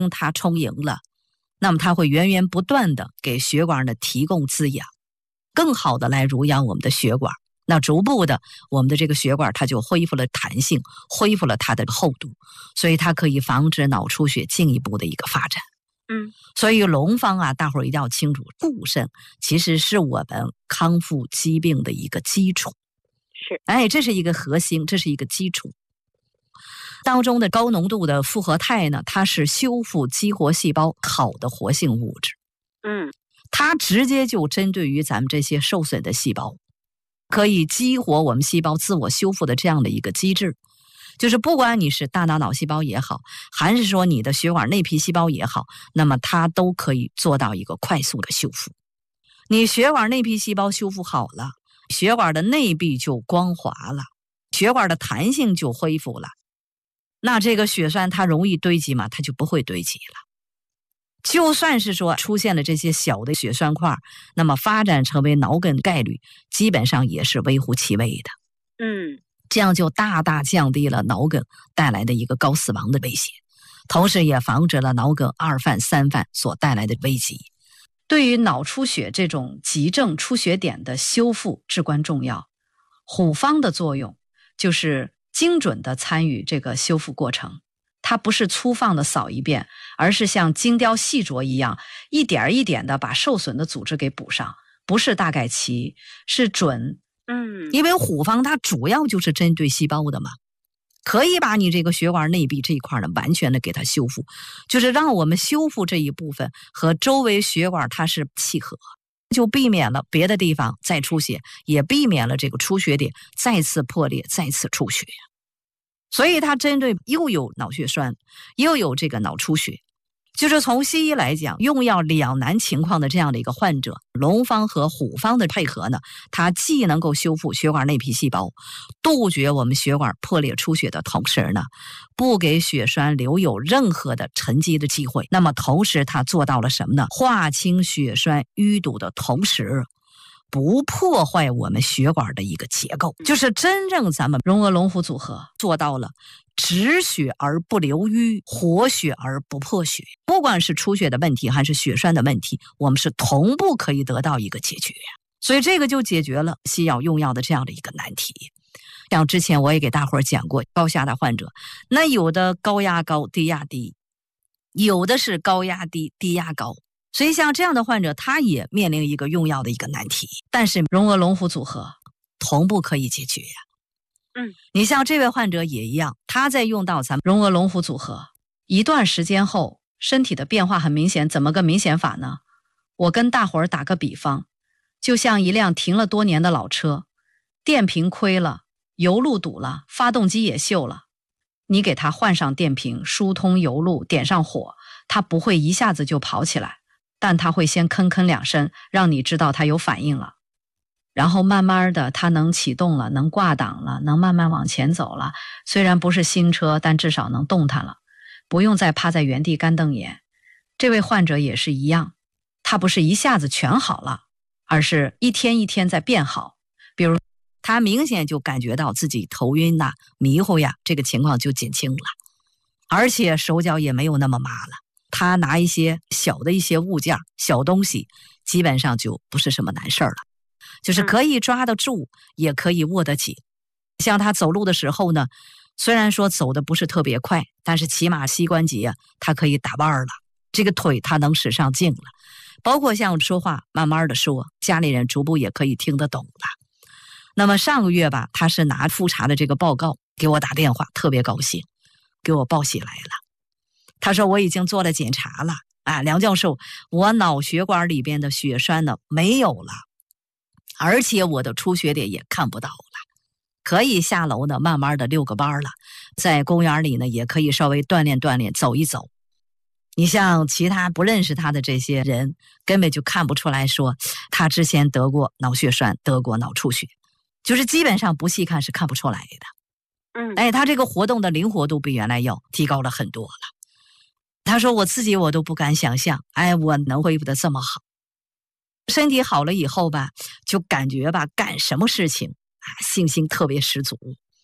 它充盈了，那么它会源源不断的给血管呢提供滋养，更好的来濡养我们的血管。那逐步的我们的这个血管它就恢复了弹性，恢复了它的厚度，所以它可以防止脑出血进一步的一个发展。所以龙方啊，大伙儿一定要清楚，固肾其实是我们康复疾病的一个基础。 是， 这是一个核心，这是一个基础。当中的高浓度的复合肽呢，它是修复激活细胞好的活性物质。它直接就针对于咱们这些受损的细胞，可以激活我们细胞自我修复的这样的一个机制。就是不管你是大脑细胞也好，还是说你的血管内皮细胞也好，那么它都可以做到一个快速的修复。你血管内皮细胞修复好了，血管的内壁就光滑了，血管的弹性就恢复了，那这个血栓它容易堆积吗？它就不会堆积了。就算是说出现了这些小的血栓块，那么发展成为脑梗概率基本上也是微乎其微的。这样就大大降低了脑梗带来的一个高死亡的危险，同时也防止了脑梗2犯3犯所带来的危机。 对于脑出血这种急症出血点的修复至关重要，虎方的作用就是精准的参与这个修复过程，它不是粗放的扫一遍，而是像精雕细琢一样，一点一点的把受损的组织给补上，不是大概齐，是准。 因为虎方它主要就是针对细胞的嘛，可以把你这个血管内壁这一块呢完全的给它修复，就是让我们修复这一部分和周围血管它是契合，就避免了别的地方再出血，也避免了这个出血点再次破裂再次出血。所以它针对又有脑血栓又有这个脑出血，就是从西医来讲用药两难情况的这样的一个患者，龙方和虎方的配合呢，它既能够修复血管内皮细胞，杜绝我们血管破裂出血的同时呢，不给血栓留有任何的沉积的机会。那么同时它做到了什么呢？划清血栓淤堵的同时，不破坏我们血管的一个结构，就是真正咱们荣额龙虎组合做到了止血而不流瘀，活血而不破血。不管是出血的问题还是血栓的问题，我们是同步可以得到一个解决。所以这个就解决了西药用药的这样的一个难题。像之前我也给大伙儿讲过，高血压的患者，那有的高压高低压低，有的是高压低低压高，所以像这样的患者他也面临一个用药的一个难题，但是荣额龙虎组合同步可以解决呀。你像这位患者也一样，他在用到咱们荣额龙虎组合一段时间后，身体的变化很明显。怎么个明显法呢？我跟大伙儿打个比方，就像一辆停了多年的老车，电瓶亏了，油路堵了，发动机也锈了，你给它换上电瓶，疏通油路，点上火，它不会一下子就跑起来，但它会先吭吭两声，让你知道它有反应了。然后慢慢的它能启动了，能挂档了，能慢慢往前走了，虽然不是新车，但至少能动弹了，不用再趴在原地干瞪眼。这位患者也是一样，他不是一下子全好了，而是一天一天在变好。比如他明显就感觉到自己头晕呐、迷糊呀，这个情况就减轻了，而且手脚也没有那么麻了。他拿一些小的一些物件小东西，基本上就不是什么难事了，就是可以抓得住，也可以握得紧。像他走路的时候呢，虽然说走的不是特别快，但是起码膝关节他可以打弯了，这个腿他能使上劲了，包括像说话慢慢的说，家里人逐步也可以听得懂了。那么上个月吧，他是拿复查的这个报告给我打电话，特别高兴，给我报喜来了。他说我已经做了检查了啊，梁教授，我脑血管里边的血栓呢没有了，而且我的出血点也看不到了，可以下楼呢慢慢的遛个弯了，在公园里呢也可以稍微锻炼锻炼，走一走。你像其他不认识他的这些人，根本就看不出来说他之前得过脑血栓，得过脑出血，就是基本上不细看是看不出来的。他这个活动的灵活度比原来要提高了很多了。他说我自己我都不敢想象，我能恢复得这么好。身体好了以后吧，就感觉吧干什么事情信心特别十足。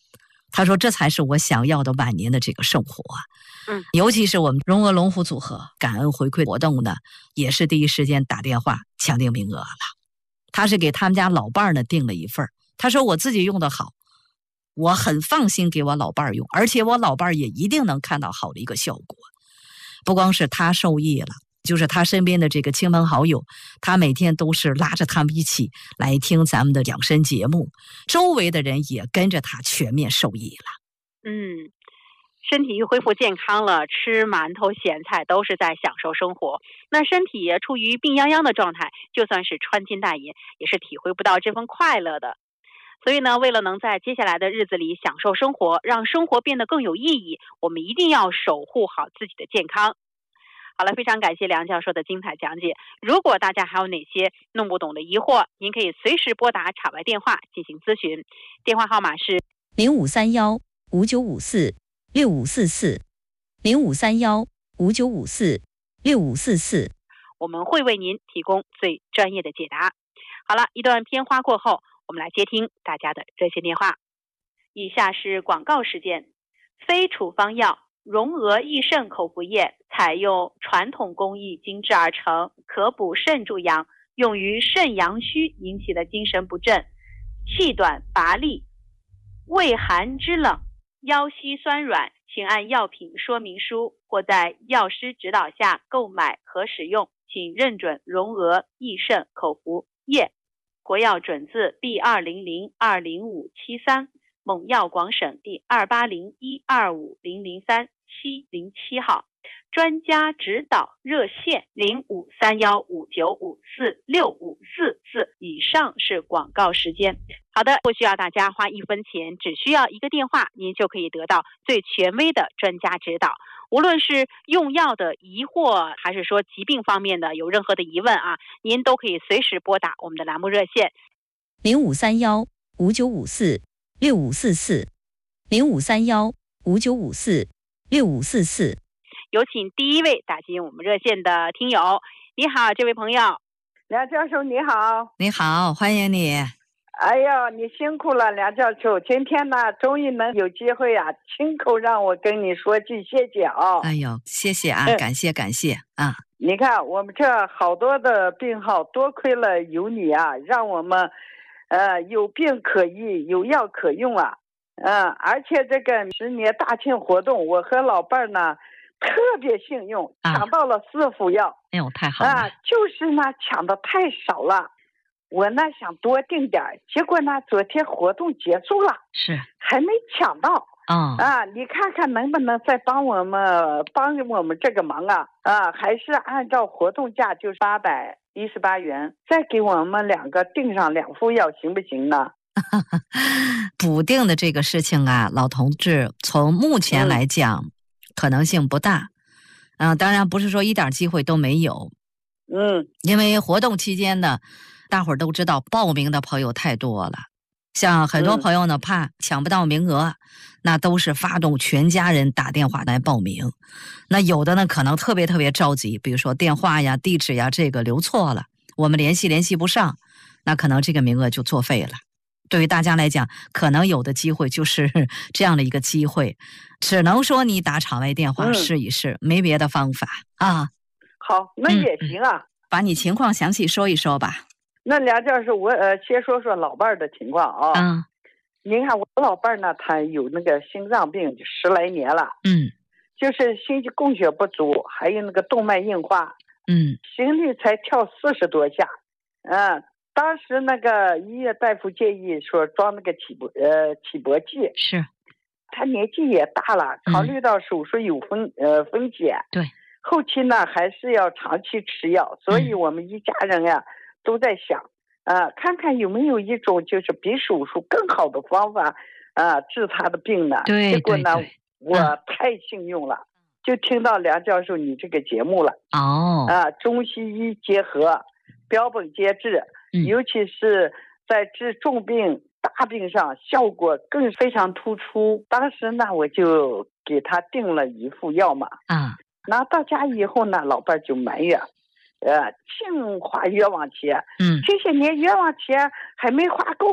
他说这才是我想要的晚年的这个生活。尤其是我们荣俄龙虎组合感恩回馈活动呢，也是第一时间打电话抢订名额了。他是给他们家老伴儿呢订了一份，他说我自己用的好，我很放心给我老伴儿用，而且我老伴儿也一定能看到好的一个效果。不光是他受益了，就是他身边的这个亲朋好友，他每天都是拉着他们一起来听咱们的养生节目，周围的人也跟着他全面受益了。 身体一恢复健康了，吃馒头咸菜都是在享受生活。那身体处于病殃殃的状态，就算是穿金戴银，也是体会不到这份快乐的。所以呢，为了能在接下来的日子里享受生活，让生活变得更有意义，我们一定要守护好自己的健康。好了，非常感谢梁教授的精彩讲解。如果大家还有哪些弄不懂的疑惑，您可以随时拨打场外电话进行咨询，电话号码是 0531-5954-6544，0531-5954-6544， 我们会为您提供最专业的解答。好了，一段片花过后，我们来接听大家的热线电话。以下是广告时间。非处方药荣俄益肾口服液采用传统工艺精制而成，可补肾助阳，用于肾阳虚引起的精神不振、气短乏力、畏寒肢冷、腰膝酸软，请按药品说明书或在药师指导下购买和使用，请认准荣俄益肾口服液，国药准字 B200-20573， 蒙药广省第280125003-707号，专家指导热线053159546544。以上是广告时间。好的，不需要大家花1分钱，只需要一个电话，您就可以得到最权威的专家指导。无论是用药的疑惑，还是说疾病方面的有任何的疑问啊，您都可以随时拨打我们的栏目热线 0531-5954-6544，0531-5954-6544。 有请第一位打进我们热线的听友。你好，这位朋友。 梁教授你好。 你好，欢迎你。 哎呀，你辛苦了，梁教授。今天呢，终于能有机会啊，亲口让我跟你说句谢谢啊。 哎呦，谢谢啊，感谢啊。 你看我们这好多的病号，多亏了有你啊，让我们有病可医，有药可用啊。而且这个10年大庆活动，我和老伴儿呢特别幸运，抢到了4副药。 哎呦，太好了。 就是呢抢的太少了。我呢想多订点，结果呢昨天活动结束了， 是还没抢到。你看看能不能再帮我们这个忙啊？还是按照活动价就是818元，再给我们2个订上2副药，行不行呢？ 补订的这个事情啊，老同志，从目前来讲，可能性不大。当然不是说一点机会都没有。因为活动期间呢，大伙儿都知道报名的朋友太多了，像很多朋友呢怕抢不到名额，那都是发动全家人打电话来报名。那有的呢可能特别着急，比如说电话呀、地址呀这个留错了，我们联系不上，那可能这个名额就作废了。对于大家来讲，可能有的机会就是这样的一个机会，只能说你打场外电话试一试，没别的方法啊。 好，那也行啊。 把你情况详细说一说吧。 那梁教授，我先说说老伴儿的情况啊。您看我老伴儿呢，他有那个心脏病10来年了。就是心肌供血不足，还有那个动脉硬化。心率才跳40多下。当时那个医院大夫建议说装那个起搏器。 是。 他年纪也大了，考虑到手术有风险。 对。 后期呢还是要长期吃药，所以我们一家人呀都在想，看看有没有一种就是比手术更好的方法，治他的病呢。结果呢，我太幸运了，就听到梁教授你这个节目了。中西医结合，标本兼治，尤其是在治重病大病上效果更非常突出。当时呢，我就给他订了1副药嘛。拿到家以后呢，老伴就埋怨，净花冤枉钱。这些年冤枉钱还没花够吗？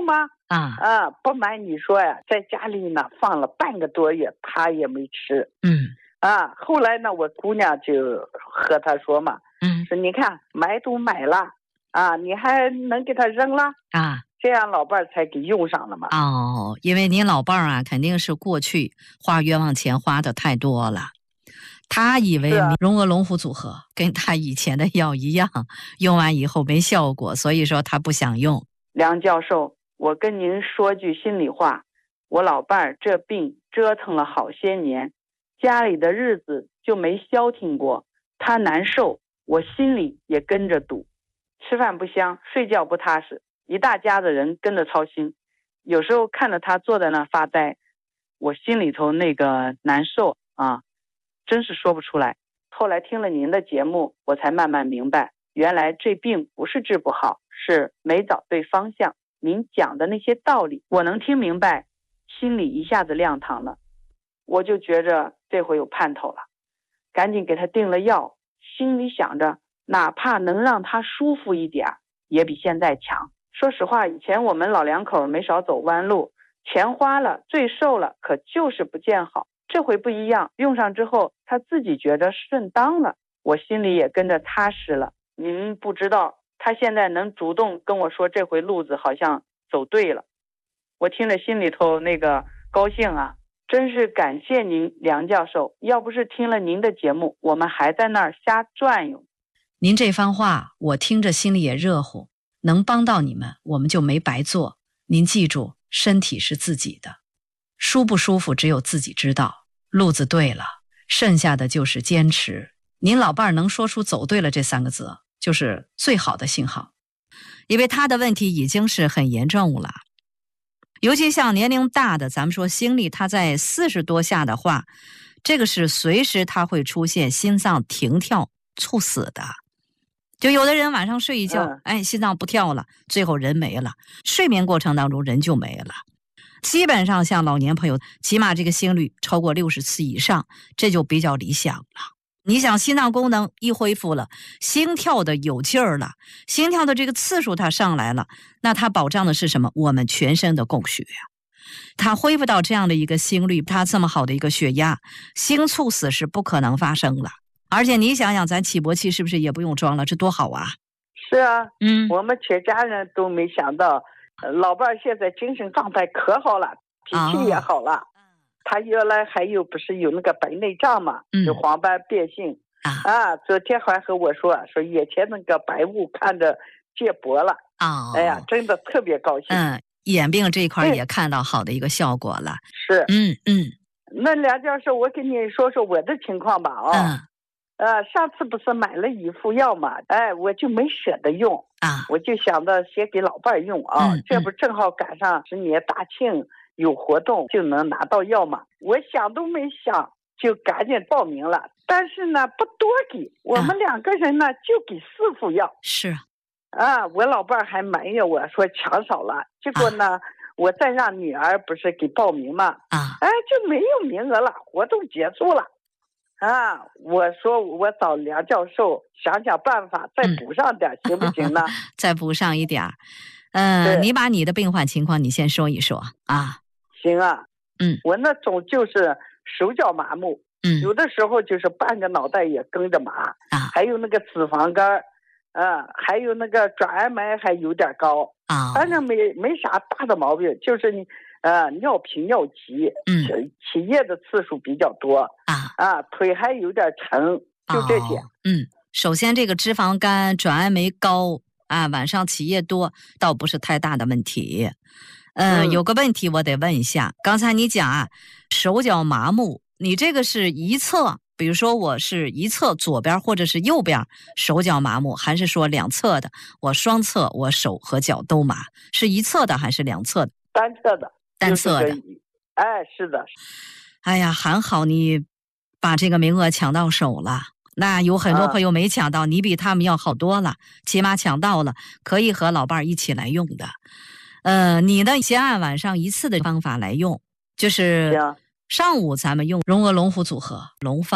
不瞒你说呀，在家里呢放了半个多月，他也没吃。后来呢，我姑娘就和他说嘛，说你看买都买了你还能给他扔了这样老伴儿才给用上了嘛。 因为您老伴儿肯定是过去花冤枉钱花的太多了，他以为荣额龙虎组合跟他以前的药一样，用完以后没效果，所以说他不想用。 梁教授，我跟您说句心里话，我老伴儿这病折腾了好些年，家里的日子就没消停过，他难受，我心里也跟着堵，吃饭不香，睡觉不踏实，一大家子人跟着操心，有时候看着他坐在那发呆，我心里头那个难受真是说不出来。后来听了您的节目，我才慢慢明白，原来这病不是治不好，是没找对方向。您讲的那些道理我能听明白，心里一下子亮堂了，我就觉着这回有盼头了，赶紧给他定了药，心里想着哪怕能让他舒服一点也比现在强。说实话，以前我们老两口没少走弯路，钱花了，罪受了，可就是不见好。这回不一样，用上之后他自己觉得顺当了，我心里也跟着踏实了。您不知道，他现在能主动跟我说这回路子好像走对了，我听着心里头那个高兴真是感谢您梁教授，要不是听了您的节目，我们还在那儿瞎转悠。 您这番话我听着心里也热乎，能帮到你们我们就没白做。您记住，身体是自己的，舒不舒服只有自己知道，路子对了，剩下的就是坚持。您老伴儿能说出走对了这3个字，就是最好的信号。 因为他的问题已经是很严重了，尤其像年龄大的，咱们说心率他在40多下的话，这个是随时他会出现心脏停跳猝死的。就有的人晚上睡一觉心脏不跳了，最后人没了，睡眠过程当中人就没了。基本上像老年朋友，起码这个心率超过60次以上，这就比较理想了。你想心脏功能一恢复了，心跳的有劲儿了，心跳的这个次数它上来了，那它保障的是什么？我们全身的供血它恢复到这样的一个心率，它这么好的一个血压，心猝死是不可能发生了。而且你想想，咱起搏器是不是也不用装了？这多好啊！ 是啊，我们全家人都没想到，老伴儿现在精神状态可好了，脾气也好了。他原来还有不是有那个白内障嘛，有黄斑变性昨天还和我说眼前那个白雾看着戒薄了哎呀，真的特别高兴。 眼病这一块也看到好的一个效果了。 是，那梁教授，我跟你说说我的情况吧上次不是买了一副药嘛，我就没舍得用我就想着先给老伴儿用这不正好赶上10年大庆有活动，就能拿到药嘛。我想都没想就赶紧报名了，但是呢不多给，我们2个人呢就给4副药。 是我老伴儿还埋怨我说抢少了，结果呢我再让女儿不是给报名嘛就没有名额了，活动结束了我说我找梁教授想想办法再补上点行不行呢？ 再补上一点你把你的病患情况你先说一说行我那种就是手脚麻木有的时候就是半个脑袋也跟着麻还有那个脂肪肝还有那个转氨酶还有点高反正没啥大的毛病，就是你尿频尿急起夜的次数比较多腿还有点沉，就这些首先这个脂肪肝转氨酶高晚上起夜多倒不是太大的问题有个问题我得问一下，刚才你讲手脚麻木，你这个是一侧，比如说我是一侧左边或者是右边手脚麻木，还是说两侧的？我双侧我手和脚都麻，是一侧的还是两侧的？ 单侧的。 单侧的。 是的。 哎呀，还好你把这个名额抢到手了。那有很多朋友没抢到，你比他们要好多了，起码抢到了，可以和老伴儿一起来用的。你呢，先按晚上1次的方法来用，就是上午咱们用荣额龙虎组合龙方，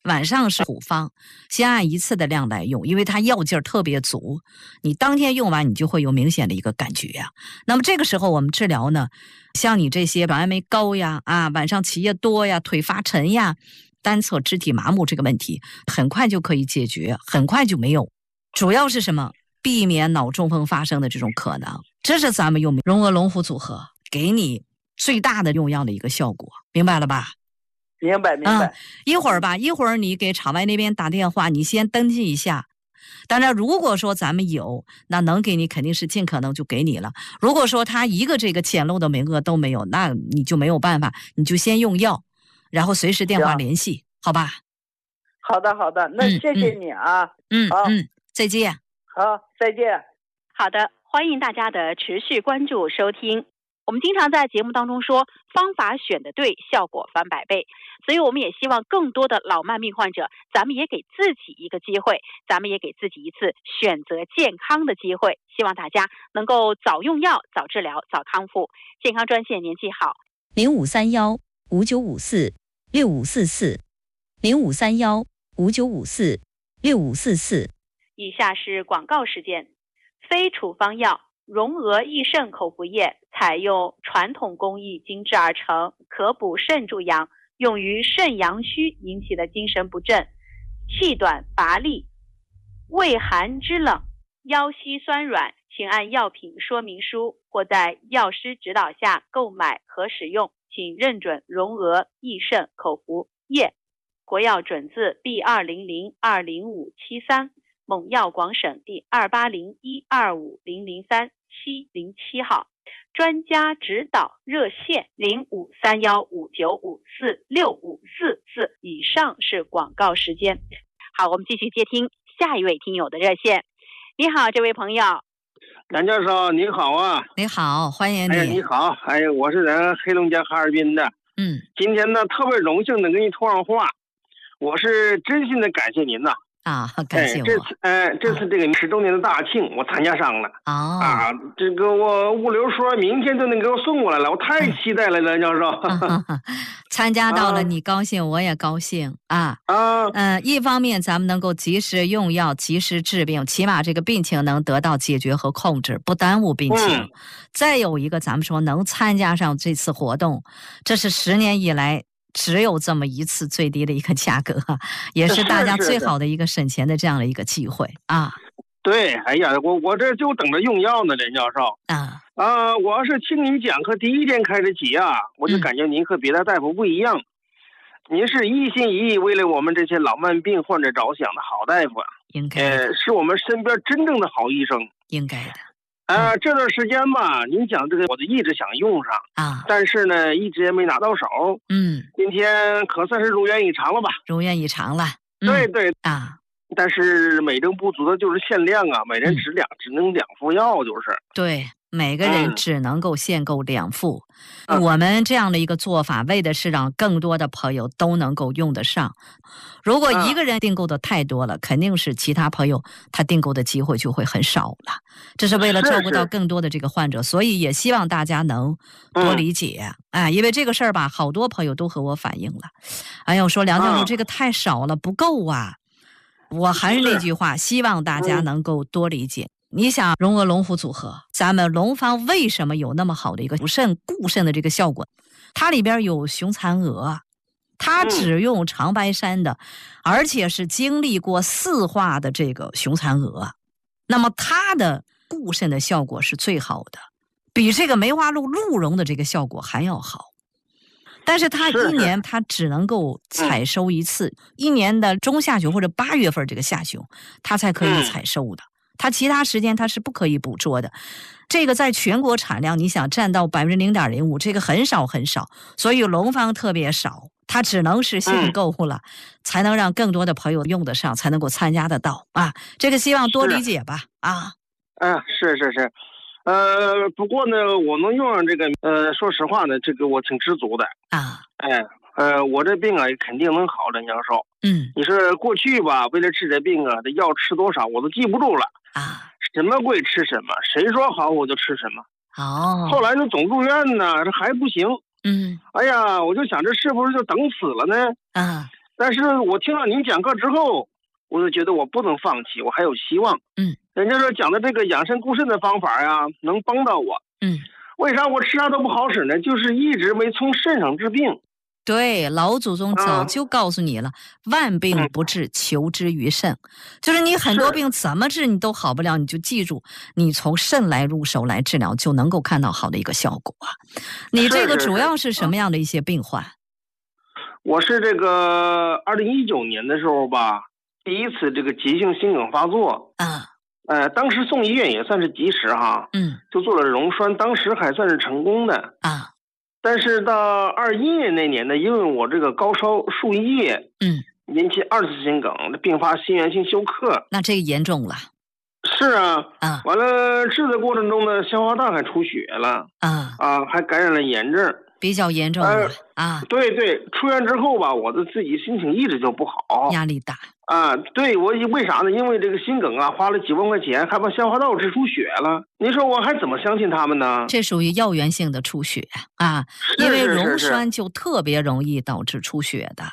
晚上是处方，先按一次的量来用，因为它药劲儿特别足，你当天用完你就会有明显的一个感觉呀。那么这个时候我们治疗呢，像你这些卵氨酶高呀，晚上起夜多呀，腿发沉呀，单侧肢体麻木这个问题，很快就可以解决，很快就没有。主要是什么？避免脑中风发生的这种可能，这是咱们用荣鹅龙虎组合给你最大的用药的一个效果，明白了吧？ 明白。 一会儿你给场外那边打电话，你先登记一下。当然，如果说咱们有，那能给你肯定是尽可能就给你了。如果说他一个这个捡漏的名额都没有，那你就没有办法，你就先用药，然后随时电话联系，好吧？ 好的，那谢谢你啊。 再见。 好，再见。 好的，欢迎大家的持续关注收听。我们经常在节目当中说，方法选得对，效果翻百倍。所以我们也希望更多的老慢病患者，咱们也给自己一个机会，咱们也给自己一次选择健康的机会。希望大家能够早用药、早治疗、早康复。健康专线联系好 0531-5954-6544，0531-5954-6544。 以下是广告时间。非处方药荣鹅益肾口服液采用传统工艺精制而成，可补肾助阳，用于肾阳虚引起的精神不振、气短乏力、畏寒肢冷、腰膝酸软，请按药品说明书或在药师指导下购买和使用，请认准荣鹅益肾口服液，国药准字 B200-20573，蒙药广省第280125003-707号，专家指导热线053159546544。以上是广告时间。好，我们继续接听下一位听友的热线。你好，这位朋友。 梁教授你好啊。 你好，欢迎你。 你好，我是黑龙江哈尔滨的。今天呢特别荣幸的跟你通上话，我是真心的感谢您呐。 感谢我。 这次这个10周年的大庆，我参加上了。这个我物流说明天就能给我送过来了，我太期待了，梁教授。 参加到了，你高兴，我也高兴一方面咱们能够及时用药，及时治病，起码这个病情能得到解决和控制，不耽误病情。再有一个，咱们说能参加上这次活动，这是10年以来只有这么一次最低的一个价格，也是大家最好的一个省钱的这样的一个机会对，我这就等着用药呢，梁教授。我要是听您讲课第一天开始起我就感觉您和别的大夫不一样，您是一心一意为了我们这些老慢病患者着想的好大夫应该是我们身边真正的好医生， 应该的。 这段时间吧，您讲这个我就一直想用上但是呢一直也没拿到手。今天可算是如愿以偿了吧？ 如愿以偿了。 对但是美中不足的就是限量每人只能2副药，就是对，每个人只能够限购2副。我们这样的一个做法，为的是让更多的朋友都能够用得上。如果一个人订购的太多了，肯定是其他朋友他订购的机会就会很少了。这是为了照顾到更多的这个患者，所以也希望大家能多理解因为这个事儿吧，好多朋友都和我反映了。我说梁教授这个太少了，不够我还是那句话，希望大家能够多理解。你想荣鹅龙虎组合，咱们龙方为什么有那么好的一个补肾固肾的这个效果？它里边有雄蚕蛾，它只用长白山的，而且是经历过4化的这个雄蚕蛾，那么它的固肾的效果是最好的，比这个梅花鹿鹿茸的这个效果还要好。但是它一年它只能够采收一次，一年的中下旬或者8月份这个下旬，它才可以采收的。它其他时间它是不可以捕捉的。这个在全国产量，你想占到0.05%，这个很少很少，所以龙方特别少，它只能是限购了，才能让更多的朋友用得上，才能够参加得到这个希望多理解吧是。不过呢，我能用上这个，说实话呢，这个我挺知足的我这病肯定能好，梁教授。你说过去吧，为了治这病这药吃多少我都记不住了什么贵吃什么，谁说好我就吃什么。后来就总住院呢，这还不行。我就想这是不是就等死了呢？ 但是我听到您讲课之后，我就觉得我不能放弃，我还有希望。人家说讲的这个养肾固肾的方法呀，能帮到我。为啥我吃啥都不好使呢？就是一直没从肾上治病。 对，老祖宗早就告诉你了，万病不治，求之于肾。就是你很多病怎么治你都好不了，你就记住，你从肾来入手来治疗，就能够看到好的一个效果。你这个主要是什么样的一些病患？ 我是这个2019年的时候吧，第一次这个急性心梗发作。当时送医院也算是及时哈。就做了溶栓，当时还算是成功的。但是到21年那年呢，因为我这个高烧数夜，引起2次心梗，并发心源性休克。 那这个严重了。 是啊。完了治的过程中呢，消化道还出血了。还感染了炎症。 比较严重了。 对对，出院之后吧，我的自己心情一直就不好， 压力大。 对，我为啥呢？因为这个心梗啊，花了几万块钱，还把消化道治出血了。你说我还怎么相信他们呢？ 这属于药源性的出血啊，因为溶栓就特别容易导致出血的。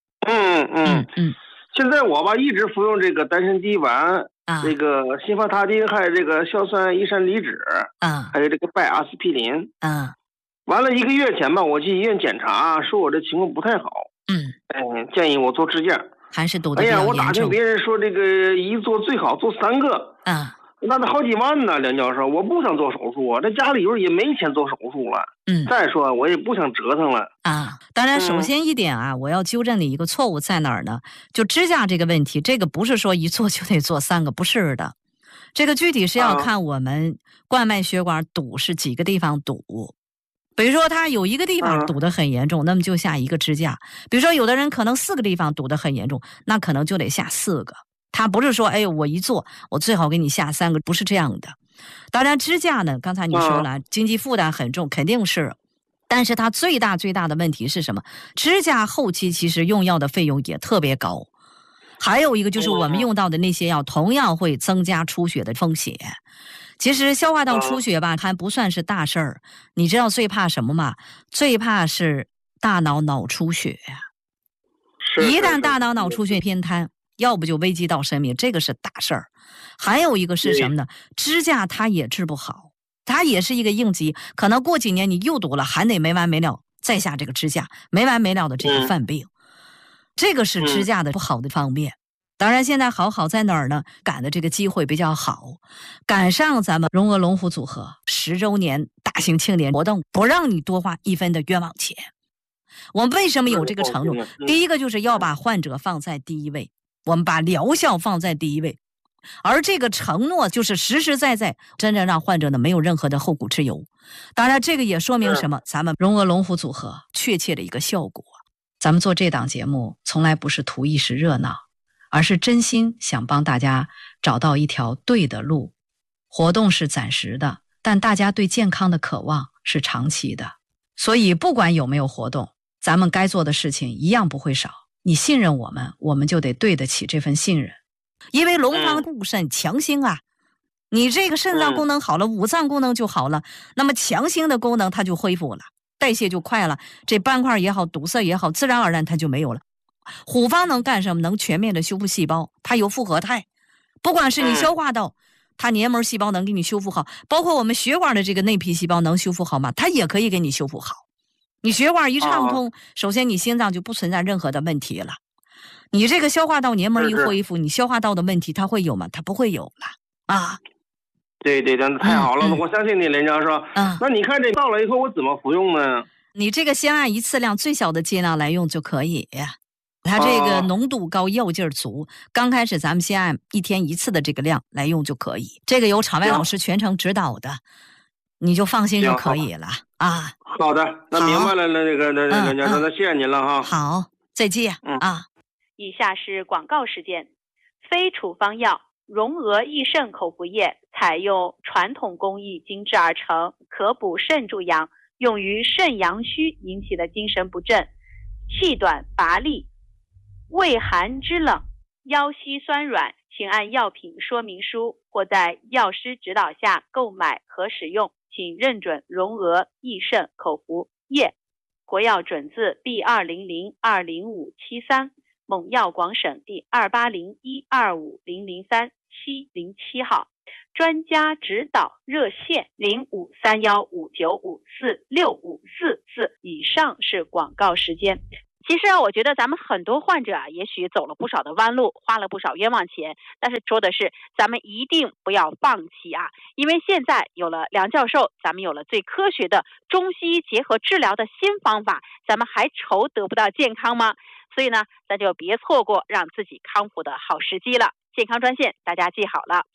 现在我吧一直服用这个丹参滴丸，这个辛伐他汀，还有这个硝酸伊山梨酯，还有这个拜阿司匹林。完了1个月前吧，我去医院检查，说我这情况不太好。建议我做支架。 还是堵得比较严重。 我打听别人说这个一做最好做3个。那得好几万呢，梁教授，我不想做手术啊，这家里边也没钱做手术了。再说我也不想折腾了。 当然首先一点啊，我要纠正你一个错误在哪儿呢？就支架这个问题，这个不是说一做就得做3个，不是的。这个具体是要看我们冠脉血管堵是几个地方堵。比如说他有一个地方堵得很严重，那么就下1个支架。比如说有的人可能4个地方堵得很严重，那可能就得下4个。他不是说我一做我最好给你下3个，不是这样的。当然支架呢，刚才你说了，经济负担很重，肯定是。但是它最大的问题是什么？支架后期其实用药的费用也特别高。还有一个就是我们用到的那些药同样会增加出血的风险。其实消化道出血吧，还不算是大事儿。你知道最怕什么吗？最怕是大脑出血。一旦大脑出血偏瘫，要不就危及到生命，这个是大事儿。还有一个是什么呢？支架它也治不好，它也是一个应急，可能过几年你又堵了，还得没完没了再下这个支架，没完没了的这个犯病。这个是支架的不好的方面。当然现在好在哪儿呢？赶的这个机会比较好，赶上咱们荣俄龙虎组合10周年大型庆典活动，不让你多花1分的冤枉钱。我们为什么有这个承诺？第一个就是要把患者放在第一位，我们把疗效放在第一位，而这个承诺就是实实在在真正让患者呢没有任何的后顾之忧。当然这个也说明什么？咱们荣俄龙虎组合确切的一个效果。咱们做这档节目从来不是图一时热闹，而是真心想帮大家找到一条对的路。活动是暂时的，但大家对健康的渴望是长期的。所以不管有没有活动，咱们该做的事情一样不会少。你信任我们，我们就得对得起这份信任。因为龙方固肾强心啊，你这个肾脏功能好了，五脏功能就好了，那么强心的功能它就恢复了，代谢就快了，这斑块也好，堵塞也好，自然而然它就没有了。虎方能干什么？能全面的修复细胞，它有复合态。不管是你消化道，它黏膜细胞能给你修复好，包括我们血管的这个内皮细胞能修复好吗？它也可以给你修复好。你血管一畅通，首先你心脏就不存在任何的问题了。你这个消化道黏膜一恢复，你消化道的问题它会有吗？它不会有了啊。 对，那太好了，我相信你，林教授。那你看这到了以后我怎么服用呢？ 你这个先按1次量最小的剂量来用就可以。它这个浓度高，药劲儿足。刚开始咱们先按1天1次的这个量来用就可以。这个由场外老师全程指导的，你就放心就可以了啊。 好的，那明白了，那谢谢您了哈。 好，再见啊。 以下是广告时间。非处方药荣俄益肾口服液采用传统工艺精制而成，可补肾助阳，用于肾阳虚引起的精神不振、气短乏力、胃寒肢冷、腰膝酸软，请按药品说明书或在药师指导下购买和使用，请认准荣俄益肾口服液，国药准字 B200-20573， 蒙药广省第280125003-707号。专家指导热线053159546544，以上是广告时间。其实我觉得咱们很多患者也许走了不少的弯路，花了不少冤枉钱，但是说的是咱们一定不要放弃因为现在有了梁教授，咱们有了最科学的中西医结合治疗的新方法，咱们还愁得不到健康吗？所以呢，咱就别错过让自己康复的好时机了。健康专线大家记好了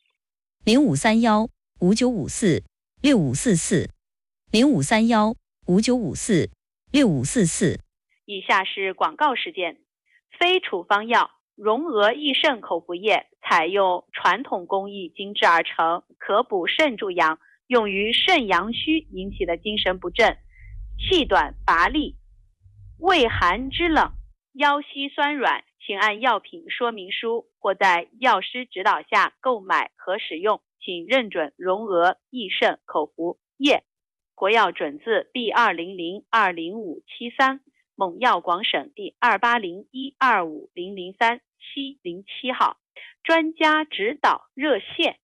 ，0531-5954-6544，0531-5954-6544。 以下是广告时间。非处方药荣额益肾口服液采用传统工艺精制而成，可补肾助阳，用于肾阳虚引起的精神不振、气短乏力、畏寒肢冷、腰膝酸软，请按药品说明书或在药师指导下购买和使用，请认准荣额益肾口服液，国药准字 B200-20573，蒙药广省第280125003-707号。专家指导热线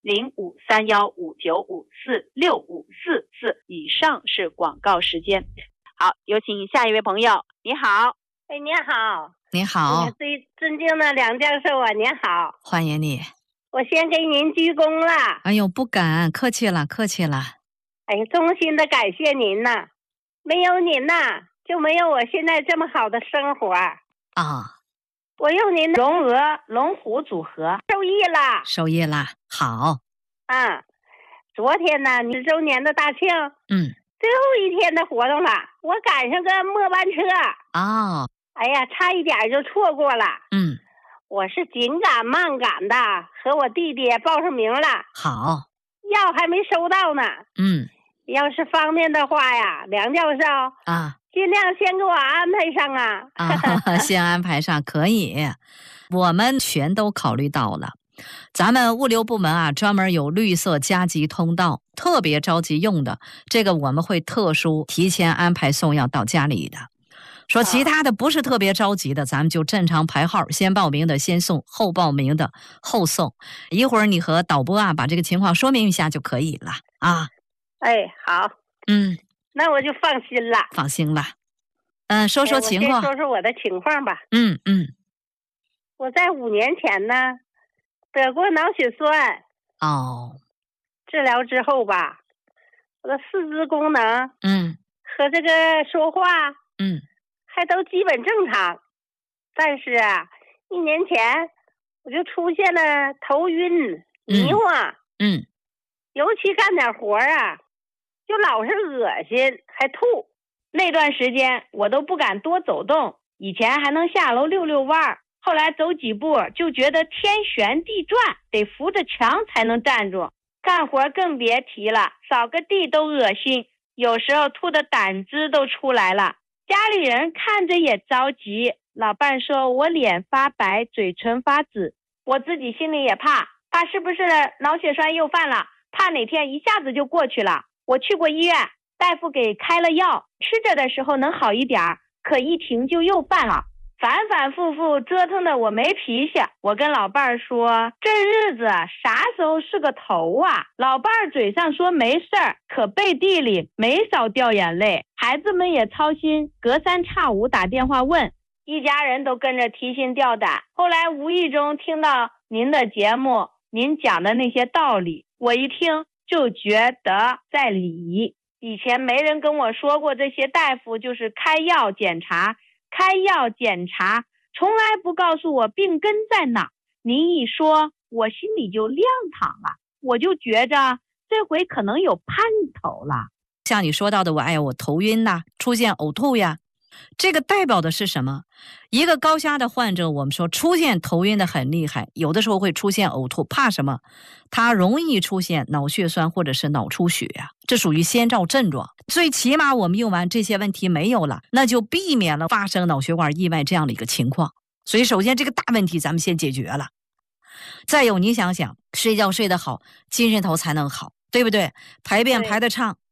053159546544，以上是广告时间。好，有请下一位朋友。你好。 你好。 你好， 最尊敬的梁教授您好， 欢迎你。 我先给您鞠躬了。 哎呦，不敢，客气了，客气了。 衷心的感谢您呐，没有您呐，就没有我现在这么好的生活我用您的荣额龙虎组合受益了， 好昨天呢，10周年的大庆，最后一天的活动了，我赶上个末班车差一点就错过了。我是紧赶慢赶的，和我弟弟也报上名了。 好， 药还没收到呢。要是方便的话呀，梁教授尽量先给我安排上先安排上可以，我们全都考虑到了。咱们物流部门专门有绿色加急通道，特别着急用的，这个我们会特殊提前安排送药到家里的。说其他的不是特别着急的，咱们就正常排号，先报名的先送，后报名的后送。一会儿你和导播把这个情况说明一下就可以了好。那我就放心了。 放心了。说说情况。 我先说说我的情况吧。我在5年前呢得过脑血栓。治疗之后吧，我的四肢功能和这个说话还都基本正常，但是1年前我就出现了头晕、迷糊，尤其干点活就老是恶心还吐。那段时间我都不敢多走动，以前还能下楼溜溜弯，后来走几步就觉得天旋地转，得扶着墙才能站住，干活更别提了，扫个地都恶心，有时候吐的胆汁都出来了。家里人看着也着急，老伴说我脸发白，嘴唇发紫，我自己心里也怕是不是脑血栓又犯了，怕哪天一下子就过去了。我去过医院，大夫给开了药，吃着的时候能好一点，可一停就又犯了，反反复复折腾的我没脾气。我跟老伴儿说，这日子啥时候是个头老伴儿嘴上说没事儿，可背地里没少掉眼泪。孩子们也操心，隔三差五打电话问，一家人都跟着提心吊胆。后来无意中听到您的节目，您讲的那些道理，我一听就觉得在理。以前没人跟我说过，这些大夫就是开药检查，从来不告诉我病根在哪。您一说，我心里就亮堂了，我就觉着这回可能有盼头了。 像你说到的，我头晕出现呕吐呀，这个代表的是什么？一个高压的患者，我们说出现头晕的很厉害，有的时候会出现呕吐，怕什么？他容易出现脑血栓或者是脑出血这属于先兆症状。最起码我们用完这些问题没有了，那就避免了发生脑血管意外这样的一个情况。所以首先这个大问题咱们先解决了。再有你想想，睡觉睡得好，精神头才能好，对不对？排便排得畅，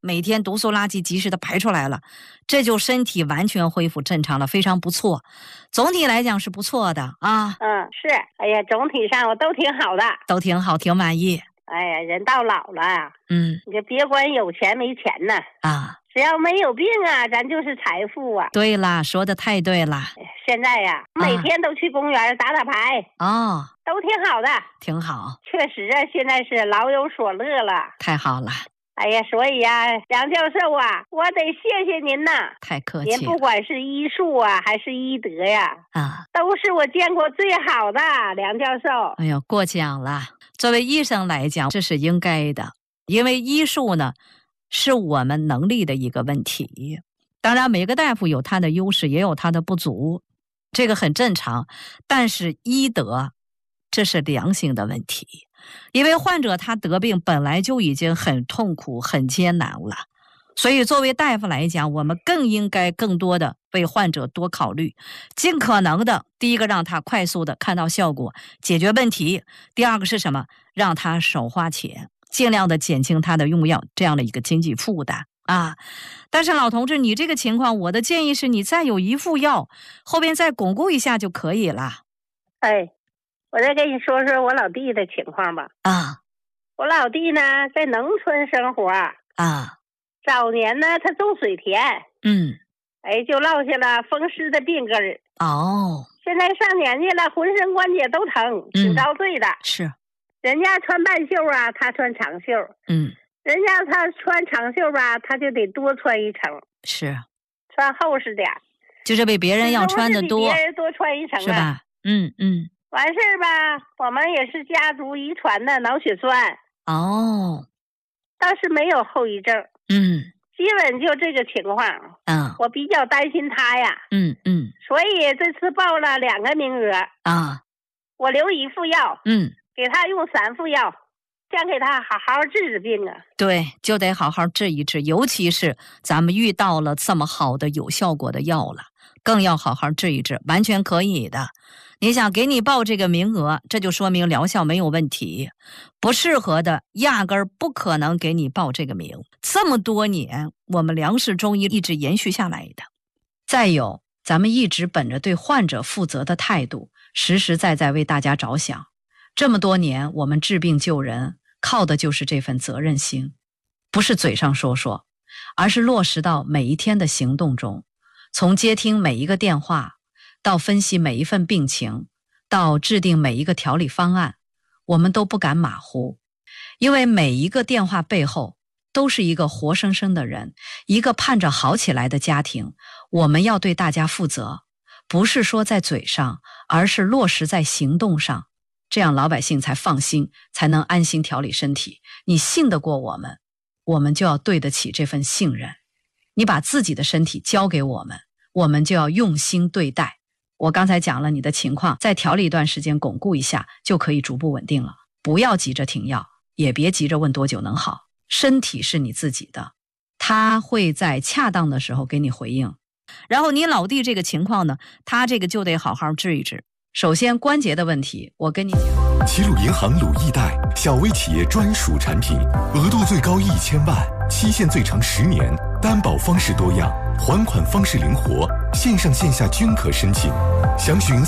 每天毒素垃圾及时的排出来了，这就身体完全恢复正常了，非常不错。总体来讲是不错的啊。 是，哎呀，总体上我都挺好的， 都挺好，挺满意。 哎呀，人到老了，你就别管有钱没钱呢啊，只要没有病啊，咱就是财富啊。 对啦，说的太对了。 现在呀，每天都去公园打打牌都挺好的， 挺好。 确实啊，现在是老有所乐了。 太好了。 哎呀，所以呀，梁教授啊，我得谢谢您呐。 太客气了。 您不管是医术啊，还是医德呀，都是我见过最好的，梁教授。 哎呦，过奖了。作为医生来讲，这是应该的，因为医术呢，是我们能力的一个问题。当然，每个大夫有他的优势，也有他的不足，这个很正常。但是医德，这是良心的问题。因为患者他得病本来就已经很痛苦很艰难了，所以作为大夫来讲，我们更应该更多的为患者多考虑，尽可能的第一个让他快速的看到效果解决问题，第二个是什么，让他少花钱，尽量的减轻他的用药这样的一个经济负担啊。但是老同志，你这个情况，我的建议是你再有一副药，后边再巩固一下就可以了。 我再跟你说说我老弟的情况吧。我老弟呢在农村生活早年呢他种水田，就落下了风湿的病根儿。现在上年纪了，浑身关节都疼，挺遭罪的。 是， 人家穿半袖啊，他穿长袖。人家他穿长袖吧，他就得多穿一层。 是， 穿厚实点， 就是比别人要穿的多， 比别人多穿一层是吧？ 完事儿吧，我们也是家族遗传的脑血栓。倒是没有后遗症。基本就这个情况。我比较担心他呀。所以这次报了2个名额我留1副药。给他用3副药，想给他好好治治病啊。 对，就得好好治一治，尤其是咱们遇到了这么好的有效果的药了，更要好好治一治，完全可以的。你想给你报这个名额，这就说明疗效没有问题，不适合的压根儿不可能给你报这个名。这么多年我们梁氏中医一直延续下来的。 再有，咱们一直本着对患者负责的态度，实实在在为大家着想。这么多年我们治病救人，靠的就是这份责任心，不是嘴上说说，而是落实到每一天的行动中。从接听每一个电话，到分析每一份病情，到制定每一个调理方案，我们都不敢马虎。因为每一个电话背后都是一个活生生的人，一个盼着好起来的家庭。我们要对大家负责，不是说在嘴上，而是落实在行动上，这样老百姓才放心，才能安心调理身体。你信得过我们，我们就要对得起这份信任。你把自己的身体交给我们，我们就要用心对待。我刚才讲了你的情况，再调理一段时间，巩固一下，就可以逐步稳定了。不要急着停药，也别急着问多久能好。身体是你自己的，他会在恰当的时候给你回应。 然后你老弟这个情况呢，他这个就得好好治一治。 首先关节的问题，我跟你讲， 齐鲁银行鲁易贷小微企业专属产品，额度最高1000万，期限最长10年，担保方式多样，还款方式灵活，线上线下均可申请，详询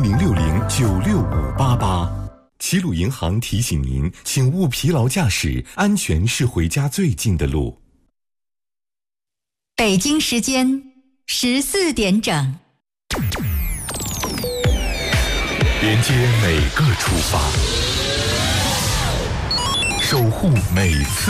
40060965588。齐鲁银行提醒您，请勿疲劳驾驶，安全是回家最近的路。 北京时间14点整， 连接每个出发，守护每次